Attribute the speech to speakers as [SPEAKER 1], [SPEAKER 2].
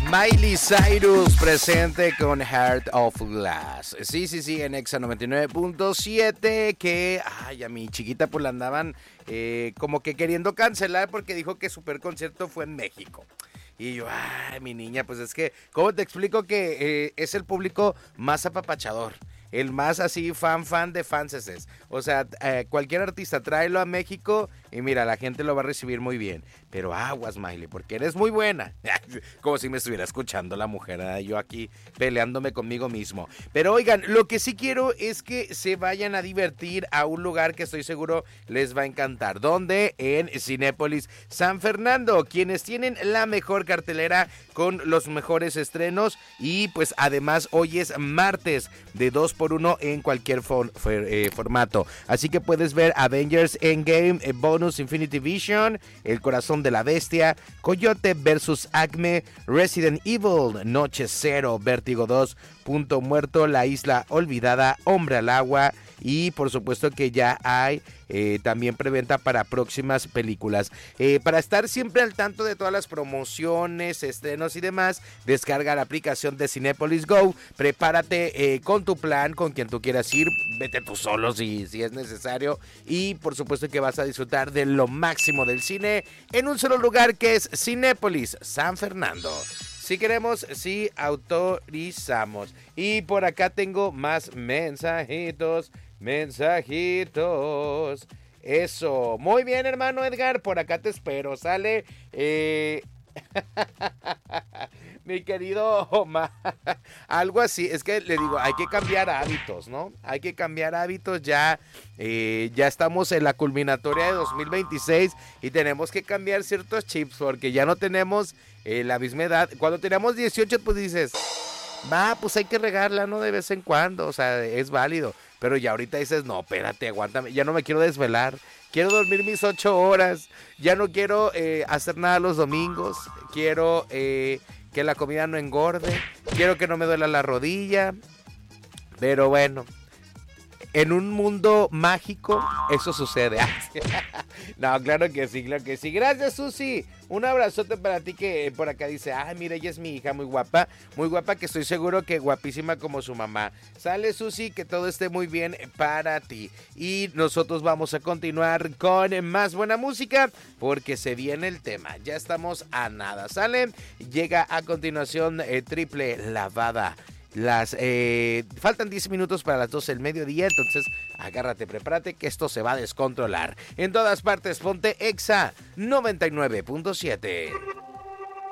[SPEAKER 1] Miley Cyrus presente con Heart of Glass. Sí, en Exa 99.7. Que, a mi chiquita pues la andaban como que queriendo cancelar porque dijo que su super concierto fue en México. Y yo, mi niña, pues es que, ¿cómo te explico que es el público más apapachador? El más así fan de fanses. O sea, cualquier artista tráelo a México y mira, la gente lo va a recibir muy bien. Pero aguas, Miley, porque eres muy buena. Como si me estuviera escuchando la mujer, yo aquí peleándome conmigo mismo. Pero oigan, lo que sí quiero es que se vayan a divertir a un lugar que estoy seguro les va a encantar. ¿Dónde? En Cinépolis San Fernando, quienes tienen la mejor cartelera con los mejores estrenos. Y pues además hoy es martes de 2x1 en cualquier formato. Así que puedes ver Avengers Endgame, Bonus Infinity Vision, El Corazón de la Bestia, Coyote vs. Acme, Resident Evil, Noche Cero, Vértigo 2, Punto Muerto, La Isla Olvidada, Hombre al Agua y por supuesto que ya hay también preventa para próximas películas. Para estar siempre al tanto de todas las promociones, estrenos y demás, descarga la aplicación de Cinépolis Go, prepárate con tu plan, con quien tú quieras ir, vete tú solo si es necesario y por supuesto que vas a disfrutar de lo máximo del cine en un solo lugar que es Cinépolis San Fernando. Si queremos, sí autorizamos. Y por acá tengo más mensajitos. Eso. Muy bien, hermano Edgar. Por acá te espero. Sale. Mi querido Omar. Algo así. Es que le digo, hay que cambiar hábitos, ¿no? Hay que cambiar hábitos. Ya estamos en la culminatoria de 2026 y tenemos que cambiar ciertos chips porque ya no tenemos la misma edad. Cuando teníamos 18, pues dices, pues hay que regarla, ¿no? De vez en cuando. O sea, es válido. Pero ya ahorita dices, no, espérate, aguántame, ya no me quiero desvelar, quiero dormir mis 8 horas, ya no quiero hacer nada los domingos, quiero que la comida no engorde, quiero que no me duela la rodilla, pero bueno, en un mundo mágico eso sucede. No, claro que sí. Gracias, Susi. Un abrazote para ti que por acá dice, mira, ella es mi hija, muy guapa, que estoy seguro que guapísima como su mamá. Sale, Susi, que todo esté muy bien para ti. Y nosotros vamos a continuar con más buena música porque se viene el tema. Ya estamos a nada. Sale, llega a continuación Triple Lavada. Faltan 10 minutos para las 12 del mediodía, entonces agárrate, prepárate que esto se va a descontrolar. En todas partes, ponte Exa 99.7.